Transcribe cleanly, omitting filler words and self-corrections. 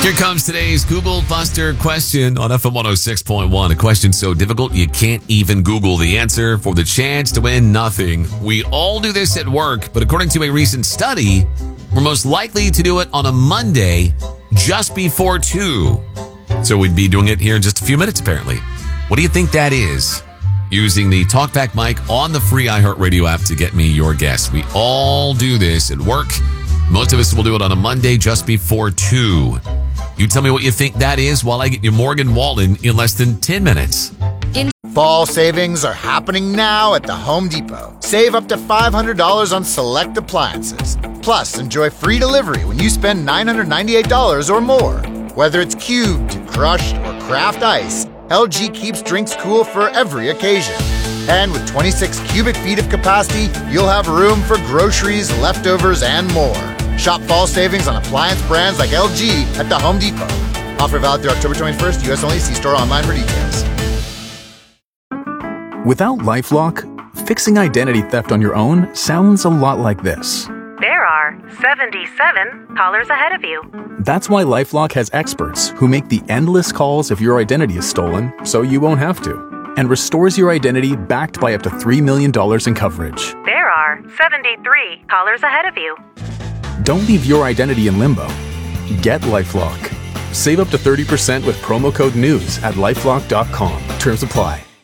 Here comes today's Google Buster question on FM 106.1. A question so difficult you can't even Google the answer for the chance to win nothing. We all do this at work, but according to a recent study, we're most likely to do it on a Monday just before 2. So we'd be doing it here in just a few minutes, apparently. What do you think that is? Using the TalkBack mic on the free iHeartRadio app to get me your guess. We all do this at work. Most of us will do it on a Monday just before 2. You tell me what you think that is while I get you Morgan Wallen in less than 10 minutes. Fall savings are happening now at the Home Depot. Save up to $500 on select appliances. Plus, enjoy free delivery when you spend $998 or more. Whether it's cubed, crushed, or craft ice, LG keeps drinks cool for every occasion. And with 26 cubic feet of capacity, you'll have room for groceries, leftovers, and more. Shop fall savings on appliance brands like LG at the Home Depot. Offer valid through October 21st, U.S. only. See store online for details. Without LifeLock, fixing identity theft on your own sounds a lot like this. There are 77 callers ahead of you. That's why LifeLock has experts who make the endless calls if your identity is stolen so you won't have to, and restores your identity backed by up to $3 million in coverage. There are 73 callers ahead of you. Don't leave your identity in limbo. Get LifeLock. Save up to 30% with promo code NEWS at LifeLock.com. Terms apply.